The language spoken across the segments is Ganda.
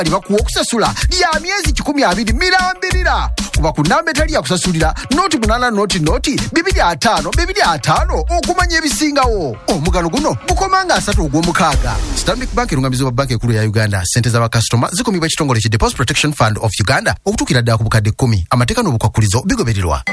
libakuwa okusasula lya myezi 12 mirambirira kuba ku namba etali yakusasulira noti 8 noti 255 okumanya ebisingawo. Omugalo guno gukomanga 3 ogw'omukaaga. Stanbic Bank erungamizi wa banka ekulu ya Uganda. Sente z'abakasitoma zikumibwa ekitongole ki Deposit Protection Fund of Uganda okutuukira ddala ku bukadde 10. Amateeka n'obukwakulizo bigobererwa.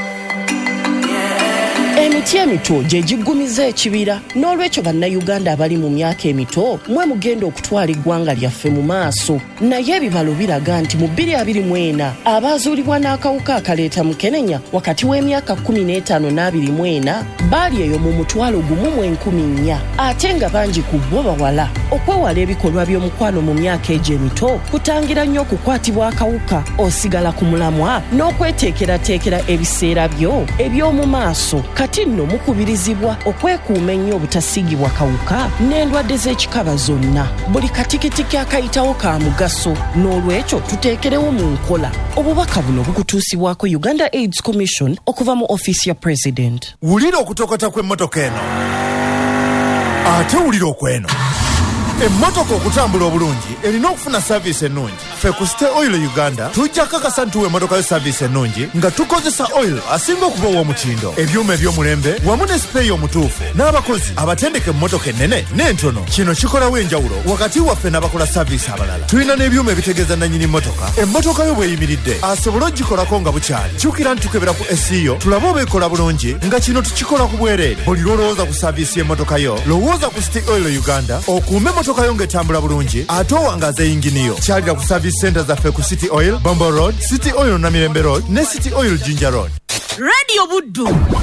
Emiti emito gye giggumiza ekibira n'olwekyo bannayuganda abali mu myaka emito mwe mugenda okutwala eggwanga lyaffe mu maaso. Naye ebibalo biraga nti mu 2024 abaazuulibwa n'akawuka akaleeta mukenenya wakati w'emyaka 15 n'24 baali eyo mu 1,400 ate nga bangi ku bo bawala. Okwewala ebikolwa by'omukwano mu myaka egyo emito kutangira nnyo okukwatibwa akawuka osigala ku mulamwa n'okweteekerateekera ebiseera byo eby'omu maaso. Kati nno mukubirizibwa okwekuuma ennyo obutasigibwa kawuka n'endwadde z'ekikaba zonna. Buli katikitiki akayitawo ka mugaso n'olwekyo tuteekerewo mu nkola. Obubaka buno bukutuusibwako Uganda AIDS Commission okuva mu office ya President. Wulira okutokota kw'emmotoka eno ate wulira okweno. Emmotoka okutambula obulungi erina okufuna service ennungi. Ffe ku City Oil Uganda tujja kakasa nti emmotoka yo service ennungi nga tukozesa oil asinga okuba ow'omutindo, ebyuma eby'omulembe wamu ne sipeeyi omutuufu n'abakozi abatendeka emmotoka ennene n'entono. Kino kikolawo enjawulo wakati waffe n'abakola service abalala. Tulina n'ebyuma ebitegeeza nannyini mmotoka emmotoka yo bw'eyimiridde asobole ogikolako nga bukyali. Kyukira nti tukebera ku SEO tulabe oba ekola bulungi nga kino tukikola ku bwereere. Buli lwolowooza ku service y'emmotoka yo lowooza ku City Oil Uganda okuume emmotoka yo ng'etambula bulungi ate owangaza yingini yo. Kyalira ku service center zaffe ku City Oil, Bombo Road, City Oil Namirembe Road ne City Oil Jinja Road. Radio Buddu.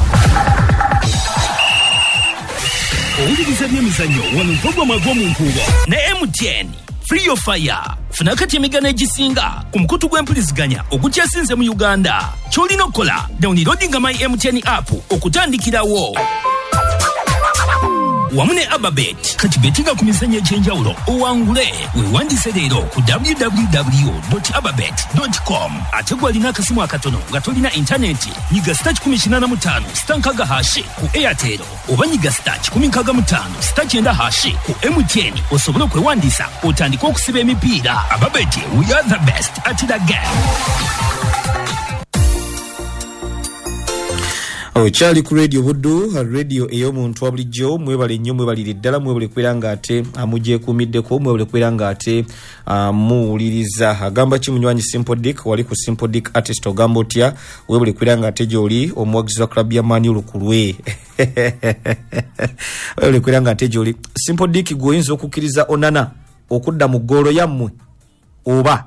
Owuliriza by'emizannyo wano mpogoma gw'omunkuubo ne MTN. Free of fire. Funa kati emigano egisinga ku mukutu gw'empuliziganya ogukyasinze mu Uganda. Ky'olina okukola downloadinga my MTN app okutandikirawo. Wamune Ababet kati betinga ku mizannyo egy'enjawulo owangule weewandise leero ku www.ababet.com. ate gwalina akasimu akatono nga tolina intaneti nyiga *85 stankaga hashi ku Airtel oba nyiga *65 *9 hashi ku MTN osobole okwewandiisa otandika okusiba emipiira. Ababet, we are the best at the game. Ochali ku Radio Buddu, radio ey'omuntu wa bulijjo. Mwebale nnyo, mwebalire ddala, mwebale kwera ate amugyekuumiddeko, mwebale kwera ate muwuliriza. Agamba ki munywanyi Simple Dick, wali ku Simple Dick artist ogamba otya, webale kwera ate gy'oli omuwagizi wa club ya Mani olukulwe. Webale kwera ate gy'oli Simple Dick goyinza okukkiriza Onana okudda mu ggoolo yammwe oba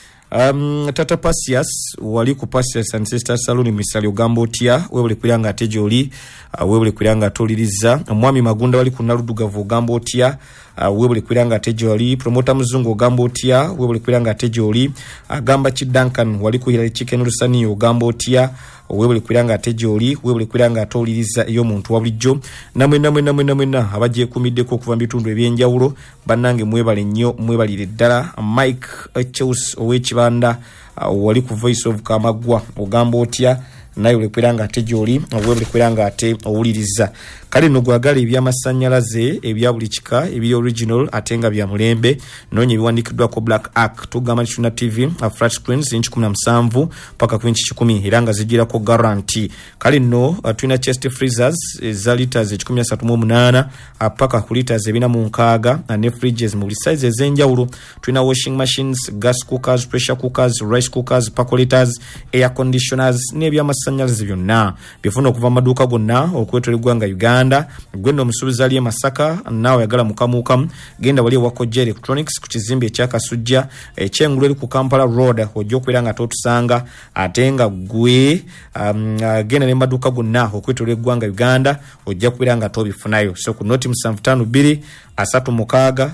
Tata Pasias wali ku Pasias and Sister Salon misali ogamba otya, webule kwiranga ate gy'oli, webule kwiranga atoliriza. Mwami Magunda wali ku Naludugavu ogamba otya, webule kwiranga ate gy'oli. Promoter Muzungu ogamba otya, webule kwiranga ate gy'oli. Agamba ki Duncan wali ku Hillary Chicken Lusani ogamba otya, webule kwiranga ate gy'oli, webule kwiranga atoliriza ey'omuntu wa bulijjo. Namwe abagyekuumiddeko okuva mu bitundu ebyenjawulo bannange mwebale nnyo, mwebalire ddala. Mike Cheus ow'Ekibanda wali ku Voice of Kamagwa ogamba otya, naye olekwiranga ate gy'oli, webule kwiranga ate owuliriza. Kale no gwagala ebyamasannyalaze ebya buli kika ebiri original ate nga bya mulembe noonya ebiwandiikiddwako Black Ark tugamba Tuna TV flat screens inch 17 paka ku inch 10 era nga zijirako guarantee. Kale no tulina chest freezers za liters 138 paka ku liters 46 ne fridges mu sizes ez'enjawulo. Tulina washing machines, gas cookers, pressure cookers, rice cookers, percolators, air conditioners n'ebyamasannyalaze byonna bifuna okuva amaduuka gonna okwetolera eggwanga Uganda. Gwendo omusuubiza ali Masaka naawe yagala mukamukamu genda wali Wakoje Electronics ku kizimbe ekyakasujja ekyengulu eri ku Kampala Road ojja okwera nga totusanga ate nga gwe genda ne maduuka gonna okwetolera eggwanga Uganda ojja kwera nga tobifunayo. So ku noti 752 36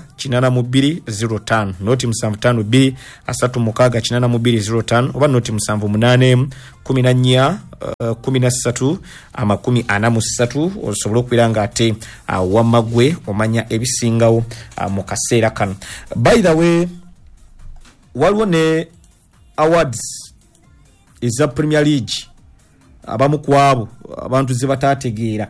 8205 noti 752 36 8205 oba noti 78 14 13 43 osobola okwera nga ate wamagwe omanya ebisingawo mu kaseera kano. By the way, waliwo ne awards eza Premier League abamu kwabo abantu ze batategeera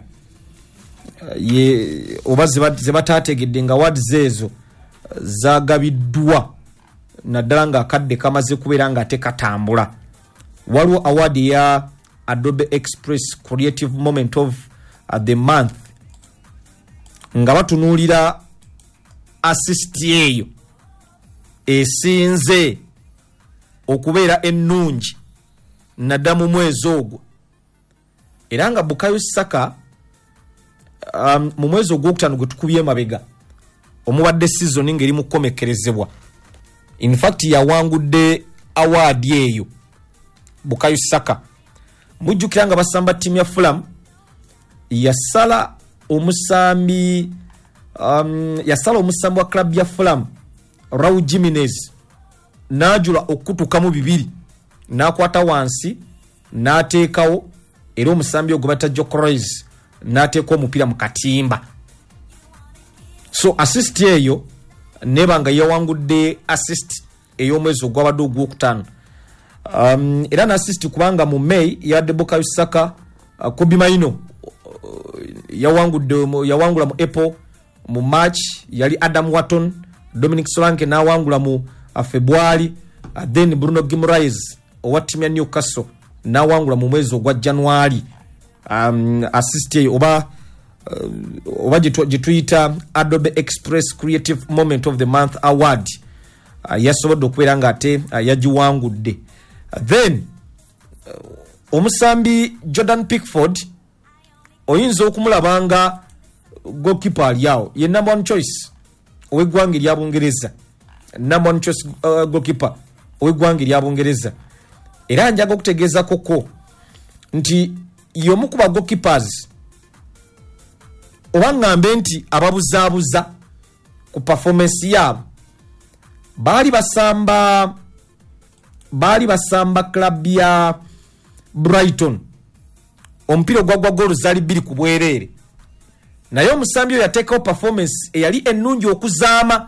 oba ze batategedde nga awards ezo zagabiddwa naddala nga akadde kamaze kubeera nga ate katambula. Waliwo award ya Adobe Express Creative Moment of the Month nga batunuulira assist eyo esinze okubeera ennungi naddala mu mwezi ogwo. Era nga Bukayo Saka mu mwezi ogwokutaano gwe tukubye emabega omubadde season ng'eri mu kukomekerezebwa, in fact yawangudde award eyo Bukayo Saka. Mujjukira nga basamba ttiimu ya Fulham yasala omusambi wa club ya Fulham Raul Jimenez n'ajula okutukamu 2 n'akwata wansi n'ateekawo, era omusambi ogwo bata Gyökeres n'ateeka omupiira mu katimba. So assist eyo nebanga yawangudde assist ey'omwezi ogwabadde ogwokutaano. Era na assist kubanga mu May yadde Bukayo Saka, Kobe Maino yawangula mu April, mu March yali Adam Wharton, Dominic Solanke n'awangula mu February, then Bruno Guimaraes owa ttiimu ya Newcastle n'awangula mu mwezi ogwa January. Assist oba gituyita Adobe Express Creative Moment of the Month Award yasobodde okubeera nga ate yagiwangudde. Then omusambi Jordan Pickford oyinza okumulabanga goalkeeper aliawo ye number 1 choice ow'eggwanga erya Bungereza, number 1 choice goalkeeper ow'eggwanga erya Bungereza. Era njaga okutegeeza koko nti y'omu ku ba goalkeepers oba ngambe nti ababuzaabuza ku performance yaabo baali basamba club ya Brighton omupiira ogwagwa goal zaali 2 ku bwereere, naye omusambi oyo yateekawo performance eyali ennungi okuzaama,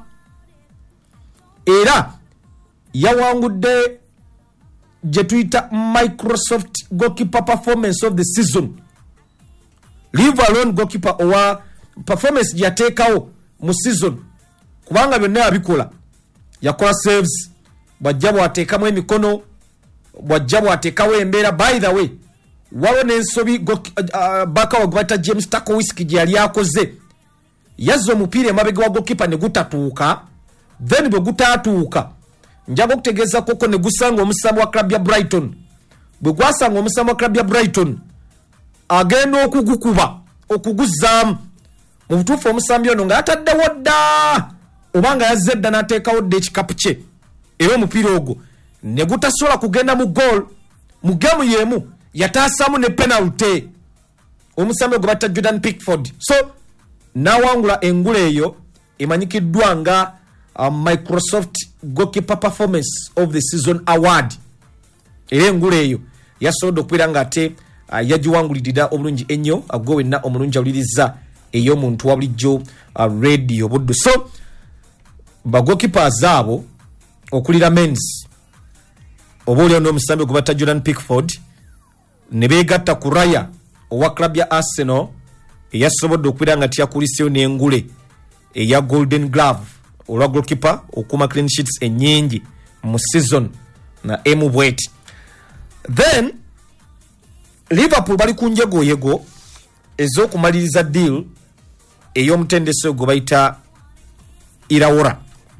era yawangudde gye tuyita Microsoft Goalkeeper Performance of the Season. Leave alone goalkeeper owa performance yateekawo mu season, kubanga byonna yabikola. Yakola saves, bwajja bwateekamu emikono, bwajja bwateekawo embeera. By the way, waliwo n'ensobi baka wagwata James Tarkowski gye yali akoze, yazza omupiira emabega wa goalkeeper ne gutatuuka, then bwe gutaatuuka njaga okutegeeza koko ne gusanga omusambi wa club ya Brighton. Bwe gwasanga omusambi wa club ya Brighton agenda okugukuba okuguzaamu, mu butuufu omusambi ono nga ataddewo dda oba nga yazze dda n'ateekawo dda ekikapu kye, era omupiira ogwo ne gutasobola kugenda mu goal. Mu gemu y'emu yataasamu ne penalty omusambi ogwo batta Jordan Pickford. So n'awangula engula eyo emanyikiddwa nga Microsoft Goalkeeper Performance of the Season Award. Era engula eyo yasobodde okubeera nga ate yagiwangulirira obulungi ennyo agwe wenna omulungi awuliriza ey'omuntu wa bulijjo radio buddu. So bagoalkeepers abo okulira men's oba olyawo n'omusambi gwe batta Jordan Pickford ne beegatta ku Raya owa club ya Arsenal eyasobodde okubeera nga tyakuliseyo n'engule eya Golden Glove olwa goalkeeper okuuma clean sheets ennyingi mu season na emu bweti. Then Liverpool bali ku njegoyego ez'okumaliriza deal ey'omutendesi gwe bayita Iraola.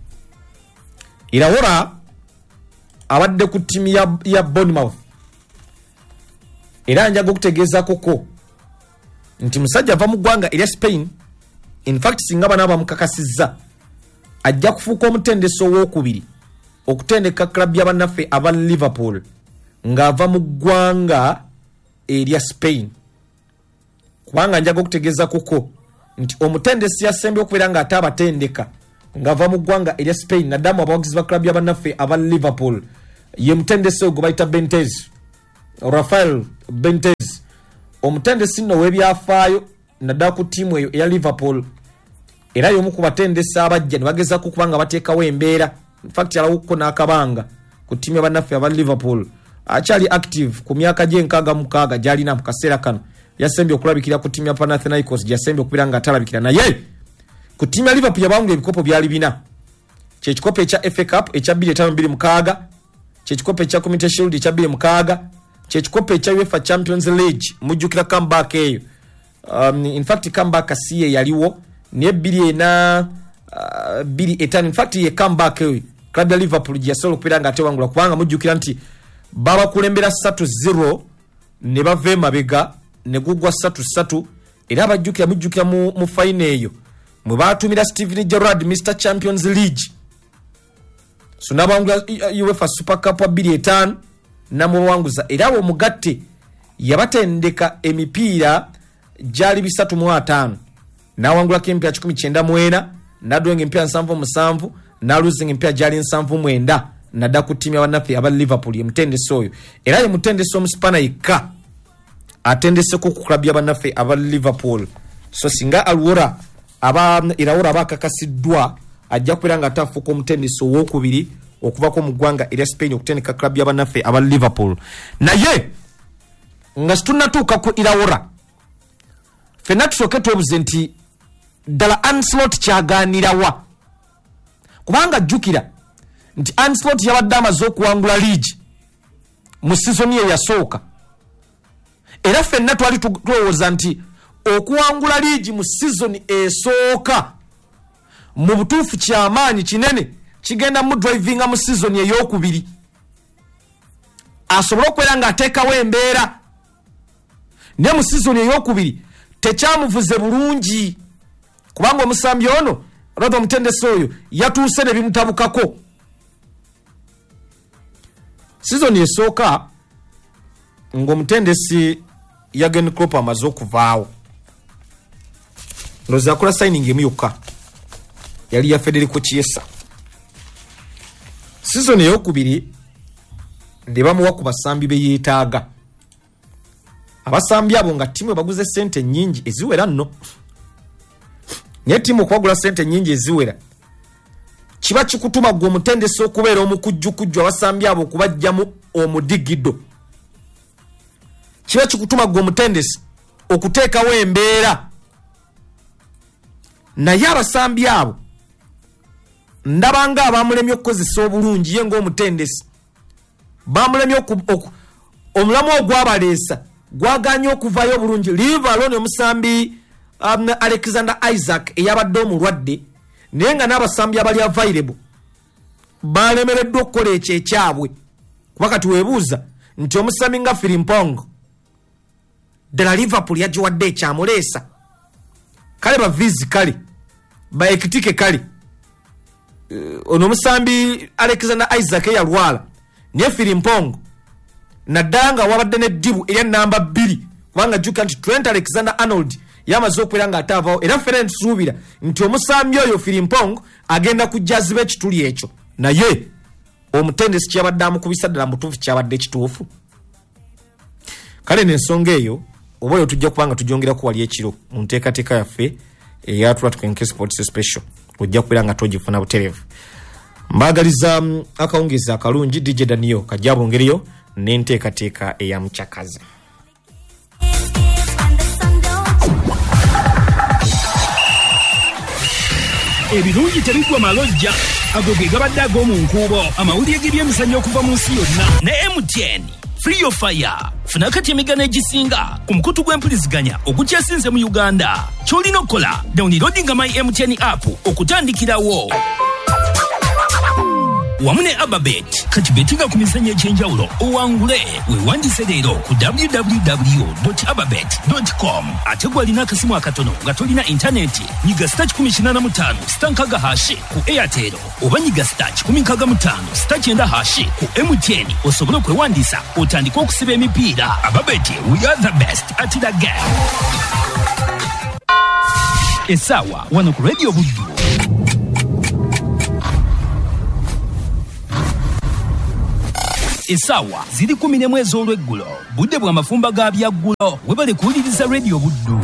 Iraola abadde ku ttiimu ya Bournemouth, era njaga okutegeeza koko nti musajja ava mu ggwanga erya Spain. In fact singa bana bamukakasizza ajja kufuuka omutendesi ow'okubiri okutendeka club y'abannaffe aba Liverpool ng'ava mu ggwanga erya Spain, kubanga njaga okutegeeza koko nti omutendesi yasembe okubeera nga ate abatendeka ng'ava mu ggwanga erya Spain naddamu abawagizi ba club y'abannaffe aba Liverpool ye mutendesi ogwo bayita Benitez, Rafael Benitez. Omutendesi nno w'ebyafaayo naddala ku ttiimu eyo eya Liverpool, era y'omu ku batendesi abajja ne bagezaako kubanga bateekawo embeera. In fact yalawuko n'akabanga ku ttiimu y'abannaffe aba Liverpool. Akyali active ku myaka gye 66 gy'alina mu kaseera kano. Yasembye okulabikira ku ttiimu ya Panathinaikos, gyasembye okubeera nga atalabikira, naye ku ttiimu ya Liverpool yabawunga ebikopo byali 4. kyekikopo ekya FA Cup ekya 2526 kyekikopo ekya Community Shield ekya 26 kyekikopo ekya UEFA Champions League mujjukira comeback eyo in fact comeback asiye yaliwo ne 2-5 in fact ye comeback eyo club ya Liverpool yasobola kupira nga atewangula kubanga mujjukira nti baba kulembera 3-0 ne bave mabega ne gugwa 3-3 era abajjukira mujjukira mu final eyo mwe batumira Steven Gerrard Mr Champions League so nabangula UEFA Super Cup 2-5 namuwanguza era wo mugatte yabatendeka emipiira jali 3-5 nawangula kempya 19 nadwenga empya 7-7 na losing empya jali 7-9 nada kutimya banafe aba Liverpool yemtendese oyo era yemutendese omuspana yika atendese ku club y'abanafe aba Liverpool so singa alwora aba irawora bakakasidwa ajja kwiranga tafuko omutendese owokubiri okuva ko mugwanga eri Spain okutendeka club y'abanafe aba Liverpool naye nga tunatuuka ku irawora fenatusoke twebuze nti dala Ancelotti kyaganirawa kubanga jukira nti Ancelotti yabadde amaze okuwangula league mu season ye yasooka era fenna twali tulowooza nti okuwangula league mu season esooka mu butuufu kyamaanyi kinene kigenda mu drivinga mu season ey'okubiri asobola okwera nga ateekawo embeera ne mu season ey'okubiri tekyamuvuze bulungi kubanga omusambi ono Rodo Mutendesi oyo yatuuse ne bimutabukako season esooka ng'omutendesi Jurgen Klopp amaze okuvaawo ndoza akola signing emu yokka yali ya Federico Chiesa season ey'okubiri ne bamuwa ku basambi be yeetaaga abasambi abo nga timu baguze sente nyingi eziwera nno ne timu okwagula sente nyingi eziwera kiba kikutuma gwe omutendesi okubeera omukujjukujju abasambi abo okubajjamu omudigido kiba kikutuma gwe omutendesi okuteekawo embeera naye abasambi abo ndabanga abamulemye okukozesa obulungi ye ng'omutendesi bamulemye omulamu ogwabaleesa gwaganye okuvayo obulungi livaloni omusambi Alexander Isaac eyabadde omulwadde naye nga n'abasambi abali available balemereddwa okukola ekyo ekyabwe kuba kati weebuuza nti omusambi nga Frimpong ddala Liverpool yagiwadde ekyamuleesa kale bavizi kale baekitike kale ono omusambi Alexander Isaac eyalwala naye Frimpong naddala nga wabadde n'eddibu erya namba 2 kubanga jjuka nti Trent Alexander-Arnold yamaze okubeera nga ataavaawo era ffenna nitusuubira nti omusambi oyo Frimpong agenda kujjaziba ekituli ekyo naye omutendesi kyabadde amukubisa ddala mutuufu kyabadde kituufu kale n'ensonga eyo oba oyo tujja kubanga tugyongeraku wali ekiro mu nteekateeka yaffe eyatula tukenke sports special ojja kubeera nga togifuna butereevu mbaagaliza akawungeezi akalungi DJ Daniel kajjabungeriyo n'enteekateeka eyamukyakaza ebirungi tebigwa malojja ago ge gabadde ag'omu nkuubo amawulire g'ebyemizannyo okuva mu nsi yonna ne MTN Free Your Fire funa kati emigano egisinga ku mukutu gw'empuliziganya ogukyasinze mu Uganda ky'olina okukola downloadinga my MTN app okutandikirawo wamu ne Ababet kati betinga ku mizannyo egy'enjawulo owangule weewandise leero ku www.ababet.com ate gwalina akasimu akatono nga tolina intaneti nyiga *85 stankaga hashi ku Airtel oba nyiga *165 *9 ku MTN osobole okwewandiisa otandika okusiba emipiira. Ababet, we are the best at the game. Esawa wano ku Radio Buddu. Esawa ziri 10 ez'olweggulo budde bwa mafumba ga byaggulo webale kuwuliriza Radio Buddu.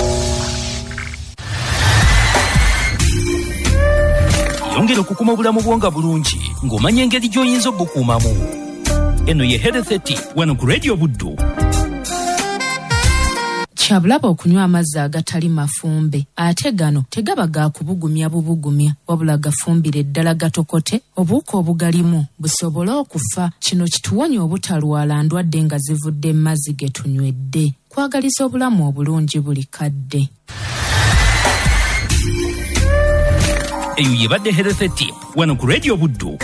Yongera okukuma obulamu bwonga bulungi ng'omanya engeri gy'oyinza obukuumamu. Eno ye Health 30 wano ku Radio Buddu. kyabulaba okunywa amazzi agatali mafumbe ate gano tegaba ga kubugumya bubugumya wabula gafumbire ddala gatokote obuwuka obugalimu busobole okufa. Kino kituwonya obutalwala ndwadde nga zivudde mu mazzi ge tunywedde. Kwagaliza obulamu obulungi buli kadde. Eyo yebadde Health Tip wano ku Radio Buddu.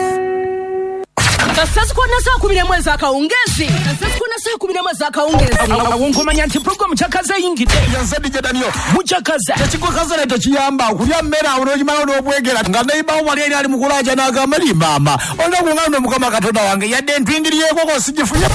Sasa kuna saa 10 mwezi akawongezi. Sasa kuna saa 10 mwezi akawongezi. Awonkomanya nti program chakaza yingide. Yansadi jedanyo. Muchakaza. Tekiko kaza leto kiyamba kulya mmera olojimala n'obwegera nga neiba wali ali mukulaja n'agamba li mama. Onda kungano mukama Katonda wange yadde ntwingiriyeko ko sigifunye.